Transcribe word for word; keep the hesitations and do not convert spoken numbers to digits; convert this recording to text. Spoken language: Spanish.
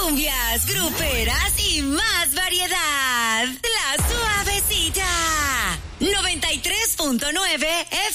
cumbias, gruperas y más variedad. La Suavecita. noventa y tres punto nueve